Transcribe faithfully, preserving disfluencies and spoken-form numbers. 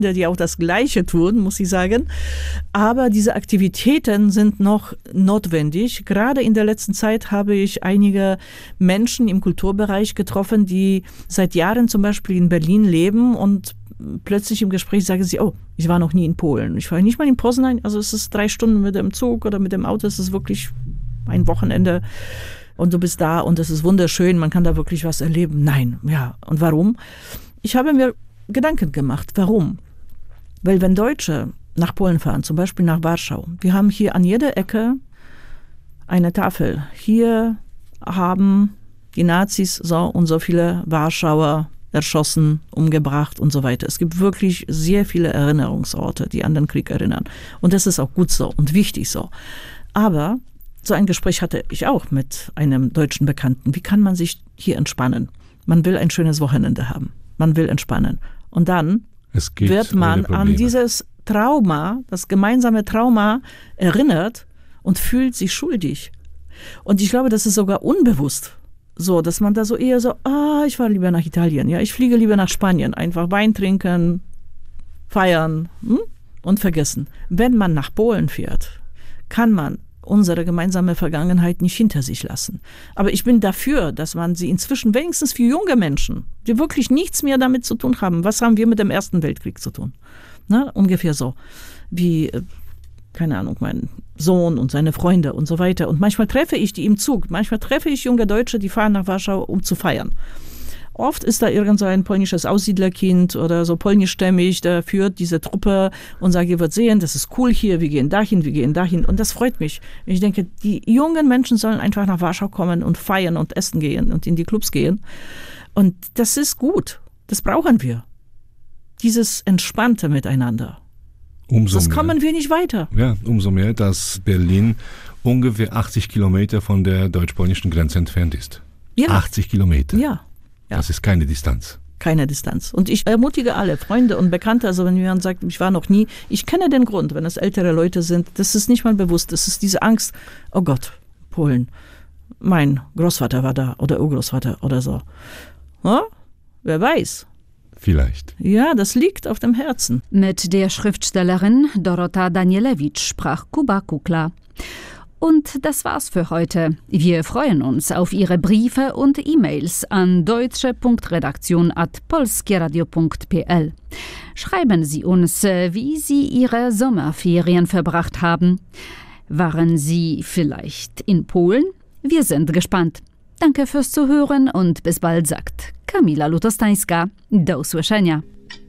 die auch das Gleiche tun, muss ich sagen. Aber diese Aktivitäten sind noch notwendig. Gerade in der letzten Zeit habe ich einige Menschen im Kulturbereich getroffen, die seit Jahren zum Beispiel in Berlin leben und plötzlich im Gespräch sagen sie, oh, ich war noch nie in Polen. Ich war nicht mal in Poznań, also es ist drei Stunden mit dem Zug oder mit dem Auto, es ist wirklich ein Wochenende und du bist da und es ist wunderschön, man kann da wirklich was erleben. Nein, ja, und warum? Ich habe mir Gedanken gemacht, warum? Weil wenn Deutsche nach Polen fahren, zum Beispiel nach Warschau, wir haben hier an jeder Ecke eine Tafel. Hier haben die Nazis so und so viele Warschauer erschossen, umgebracht und so weiter. Es gibt wirklich sehr viele Erinnerungsorte, die an den Krieg erinnern. Und das ist auch gut so und wichtig so. Aber so ein Gespräch hatte ich auch mit einem deutschen Bekannten. Wie kann man sich hier entspannen? Man will ein schönes Wochenende haben. Man will entspannen. Und dann wird man an dieses Trauma, das gemeinsame Trauma erinnert und fühlt sich schuldig. Und ich glaube, das ist sogar unbewusst. So, dass man da so eher so, ah, ich fahre lieber nach Italien, ja, ich fliege lieber nach Spanien, einfach Wein trinken, feiern hm? und vergessen. Wenn man nach Polen fährt, kann man unsere gemeinsame Vergangenheit nicht hinter sich lassen. Aber ich bin dafür, dass man sie inzwischen wenigstens für junge Menschen, die wirklich nichts mehr damit zu tun haben, was haben wir mit dem Ersten Weltkrieg zu tun? Na, ungefähr so, wie, keine Ahnung, mein Sohn und seine Freunde und so weiter. Und manchmal treffe ich die im Zug. Manchmal treffe ich junge Deutsche, die fahren nach Warschau, um zu feiern. Oft ist da irgend so ein polnisches Aussiedlerkind oder so polnischstämmig, der führt diese Truppe und sagt, ihr werdet sehen, das ist cool hier, wir gehen dahin, wir gehen dahin. Und das freut mich. Ich denke, die jungen Menschen sollen einfach nach Warschau kommen und feiern und essen gehen und in die Clubs gehen. Und das ist gut. Das brauchen wir. Dieses entspannte Miteinander. Umso Sonst mehr. kommen wir nicht weiter. Ja, umso mehr, dass Berlin ungefähr achtzig Kilometer von der deutsch-polnischen Grenze entfernt ist. Ja. achtzig Kilometer. Ja. Ja. Das ist keine Distanz. Keine Distanz. Und ich ermutige alle, Freunde und Bekannte, also wenn jemand sagt, ich war noch nie, ich kenne den Grund, wenn es ältere Leute sind, das ist nicht mal bewusst, das ist diese Angst, oh Gott, Polen, mein Großvater war da oder Urgroßvater oder so. Ja? Wer weiß. Vielleicht. Ja, das liegt auf dem Herzen. Mit der Schriftstellerin Dorota Danielewicz sprach Kuba Kukla. Und das war's für heute. Wir freuen uns auf Ihre Briefe und E-Mails an deutsche punkt redaktion at polskieradio punkt p l. Schreiben Sie uns, wie Sie Ihre Sommerferien verbracht haben. Waren Sie vielleicht in Polen? Wir sind gespannt. Danke fürs Zuhören und bis bald, sagt Kamila Lutostańska. Do usłyszenia.